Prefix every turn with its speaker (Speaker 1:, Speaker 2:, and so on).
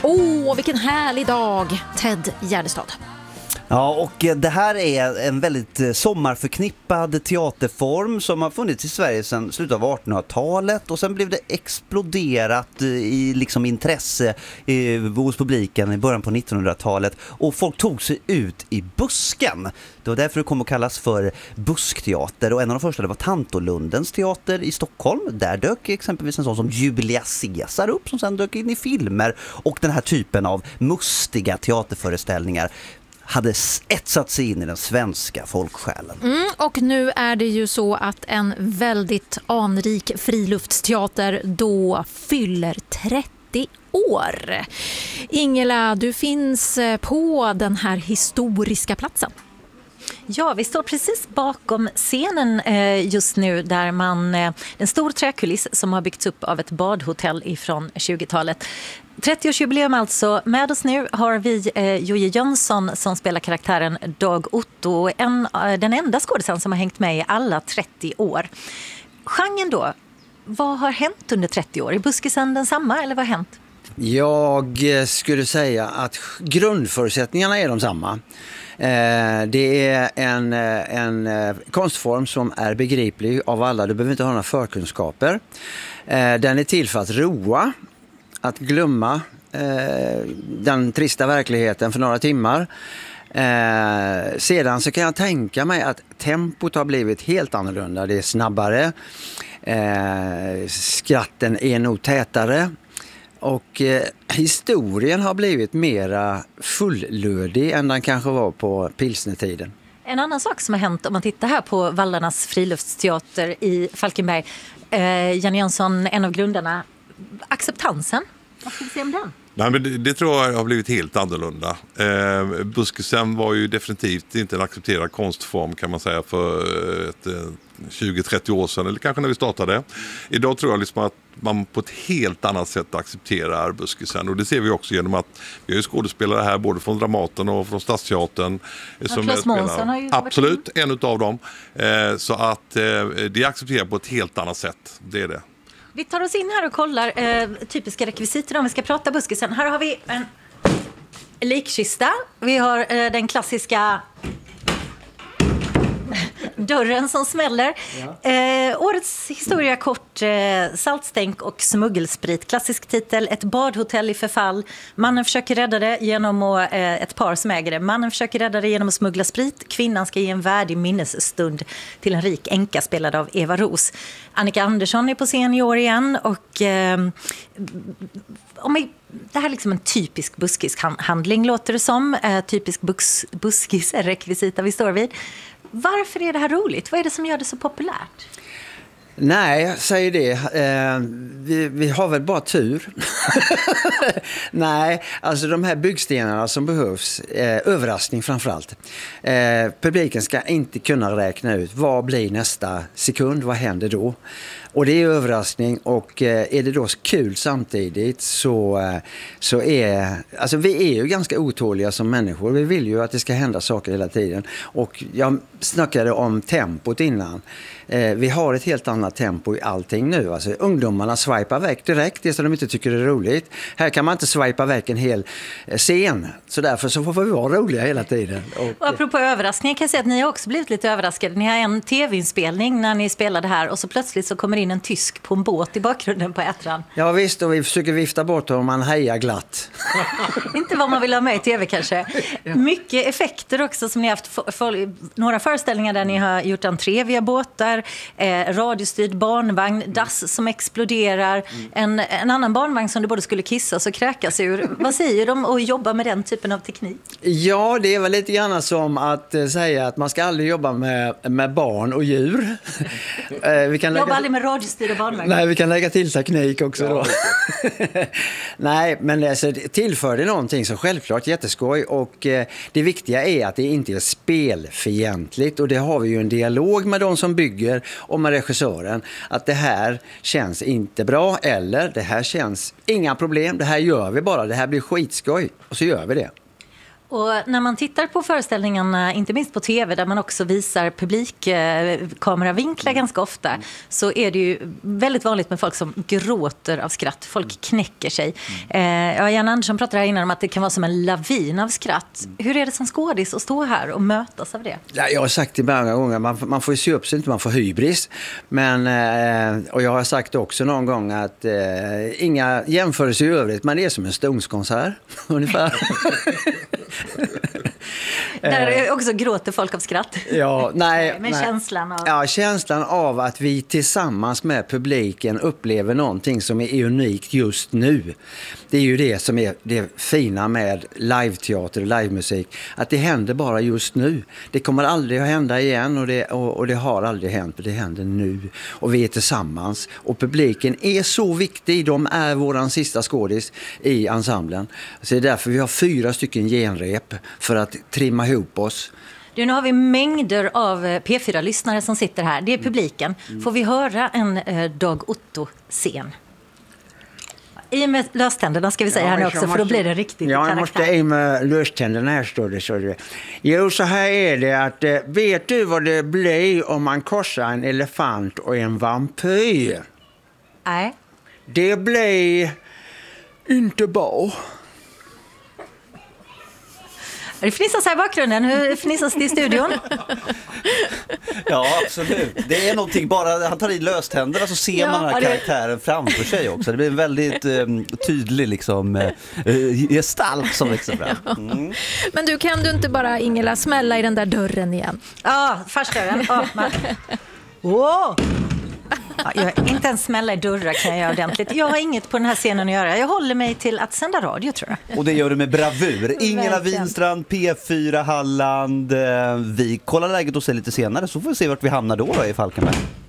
Speaker 1: Vilken härlig dag, Ted Gärdestad.
Speaker 2: Ja, och det här är en väldigt sommarförknippad teaterform som har funnits i Sverige sedan slutet av 1800-talet och sen blev det exploderat i liksom intresse hos publiken i början på 1900-talet och folk tog sig ut i busken. Det var därför det kom att kallas för buskteater och en av de första det var Tantolundens teater i Stockholm. Där dök exempelvis en sån som Julia Caesar upp som sen dök in i filmer och den här typen av mustiga teaterföreställningar hade etsat sig in i den svenska folksjälen.
Speaker 1: Och nu är det ju så att en väldigt anrik friluftsteater då fyller 30 år. Ingela, du finns på den här historiska platsen.
Speaker 3: Ja, vi står precis bakom scenen just nu där en stor träkuliss som har byggts upp av ett badhotell ifrån 20-talet. 30-årsjubileum alltså. Med oss nu har vi Jojje Jönsson som spelar karaktären Dag Otto, den enda skådespelaren som har hängt med i alla 30 år. Genren då, vad har hänt under 30 år? Är buskisen densamma eller vad har hänt?
Speaker 4: Jag skulle säga att grundförutsättningarna är de samma. Det är en konstform som är begriplig av alla. Du behöver inte ha några förkunskaper. Den är till för att roa, att glömma den trista verkligheten för några timmar. Sedan så kan jag tänka mig att tempot har blivit helt annorlunda. Det är snabbare. Skratten är nog tätare. Och historien har blivit mera fullödig än den kanske var på pilsnertiden.
Speaker 3: En annan sak som har hänt om man tittar här på Vallarnas friluftsteater i Falkenberg. Janne Jönsson, en av grundarna. Acceptansen, vad ska vi säga om den?
Speaker 5: Nej, men det tror jag har blivit helt annorlunda. Buskisen var ju definitivt inte en accepterad konstform kan man säga för 20-30 år sedan eller kanske när vi startade. Idag tror jag liksom att man på ett helt annat sätt accepterar buskisen och det ser vi också genom att vi har ju skådespelare här både från Dramaten och från Stadsteatern.
Speaker 3: Claes Månsson har ju
Speaker 5: absolut, en utav dem. Så att det är accepterat på ett helt annat sätt, det är det.
Speaker 3: Vi tar oss in här och kollar typiska rekvisiter om vi ska prata buskisen. Här har vi en likkista. Vi har den klassiska dörren som smäller. Ja. Årets historia kort, saltstänk och smuggelsprit. Klassisk titel, ett badhotell i förfall. Mannen försöker rädda det genom att, ett par som äger det. Mannen försöker rädda det genom att smuggla sprit. Kvinnan ska ge en värdig minnesstund till en rik änka spelad av Eva Ros. Annika Andersson är på scen i år igen och det här är liksom en typisk buskishandling låter det som. Typisk buskis är rekvisita vi står vid. Varför är det här roligt? Vad är det som gör det så populärt?
Speaker 4: Nej, säger det. Vi har väl bara tur. Nej, alltså de här byggstenarna som behövs, överraskning framförallt. Publiken ska inte kunna räkna ut vad blir nästa sekund, vad händer då? Och det är överraskning och är det då kul samtidigt så är, alltså vi är ju ganska otåliga som människor. Vi vill ju att det ska hända saker hela tiden. Och jag snackade om tempot innan. Vi har ett helt annat tempo i allting nu. Alltså, ungdomarna swipar väck direkt, det som de inte tycker är roligt. Här kan man inte swipa väck en hel scen. Så därför så får vi vara roliga hela tiden.
Speaker 3: Och apropå överraskningar kan jag säga att ni har också blivit lite överraskade. Ni har en tv-inspelning när ni spelade här och så plötsligt så kommer in en tysk på en båt i bakgrunden på Ätran.
Speaker 4: Ja visst, och vi försöker vifta bort och man hejar glatt.
Speaker 3: Inte vad man vill ha med i tv kanske. Ja. Mycket effekter också som ni har haft. Några föreställningar där ni har gjort entré via båtar. Radiostyrd barnvagn, dass som exploderar, en annan barnvagn som du både skulle kissas och kräkas ur. Vad säger de att jobba med den typen av teknik?
Speaker 4: Ja, det är väl lite grann som att säga att man ska aldrig jobba med barn och djur. Vi kan
Speaker 3: jobba aldrig med radiostyrd barnvagn.
Speaker 4: Nej, vi kan lägga till teknik också då. Nej, men alltså, tillför det någonting så självklart jätteskoj och det viktiga är att det inte är spelfientligt och det har vi ju en dialog med de som bygger och med regissören att det här känns inte bra eller det här känns inga problem, det här gör vi bara, det här blir skitskoj och så gör vi det.
Speaker 3: Och när man tittar på föreställningarna, inte minst på tv där man också visar publikkameravinklar ganska ofta, så är det ju väldigt vanligt med folk som gråter av skratt. Folk knäcker sig. Jan Andersson pratade här innan om att det kan vara som en lavin av skratt. Hur är det som skådis att stå här och mötas av det?
Speaker 4: Ja, jag har sagt det många gånger, man får ju se upp så inte man får hybris. Men, och jag har sagt också någon gång att inga jämförelser i övrigt, men det är som en Stones-konsert ungefär.
Speaker 3: Där också gråter folk av skratt.
Speaker 4: Ja, nej.
Speaker 3: Känslan av...
Speaker 4: Ja, känslan av att vi tillsammans med publiken upplever någonting som är unikt just nu. Det är ju det som är det fina med live-teater och livemusik. Att det händer bara just nu. Det kommer aldrig att hända igen och det har aldrig hänt. Det händer nu. Och vi är tillsammans. Och publiken är så viktig. De är våran sista skådis i ensemblen. Så det är därför vi har 4 stycken genrep för att trimma ihop oss.
Speaker 3: Nu har vi mängder av P4-lyssnare som sitter här. Det är publiken. Får vi höra en Dag Otto-scen? I med löständerna ska vi säga här nu också, för då blir det riktigt karaktär.
Speaker 4: Jag måste i med löständerna här, står det. Så det. Jo, så här är det att vet du vad det blir om man korsar en elefant och en vampyr?
Speaker 3: Nej.
Speaker 4: Det blir inte bra.
Speaker 3: Det fnissas här i bakgrunden. Hur fnissas det i studion?
Speaker 2: Ja, absolut. Det är någonting, bara han tar i löständerna så ser man den här karaktären framför sig också. Det blir en väldigt tydlig liksom, gestalt som växer fram. Mm.
Speaker 1: Men du, kan du inte bara, Ingela, smälla i den där dörren igen?
Speaker 3: Ja, farsdörren. Wow! Ja, inte ens smälla i dörrar kan jag göra ordentligt. Jag har inget på den här scenen att göra. Jag håller mig till att sända radio, tror jag.
Speaker 2: Och det gör du med bravur. Ingela Winstrand, P4 Halland. Vi kollar läget och ser lite senare, så får vi se vart vi hamnar då i Falkenberg.